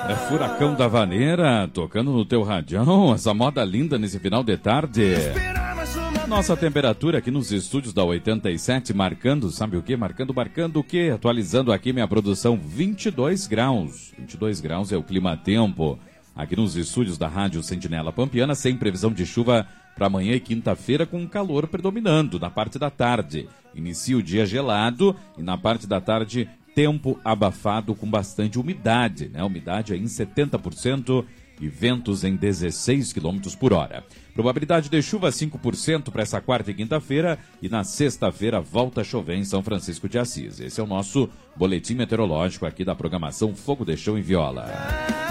É Furacão da Vaneira, tocando no teu radião, essa moda linda nesse final de tarde. Nossa temperatura aqui nos estúdios da 87, marcando, sabe o quê? Marcando o quê? Atualizando aqui minha produção, 22 graus. 22 graus é o clima-tempo. Aqui nos estúdios da Rádio Sentinela Pampiana, sem previsão de chuva para amanhã e quinta-feira, com calor predominando na parte da tarde. Inicia o dia gelado e na parte da tarde, tempo abafado com bastante umidade, né? Umidade aí em 70% e ventos em 16 km por hora. Probabilidade de chuva 5% para essa quarta e quinta-feira e na sexta-feira volta a chover em São Francisco de Assis. Esse é o nosso boletim meteorológico aqui da programação Fogo de Chão em Viola.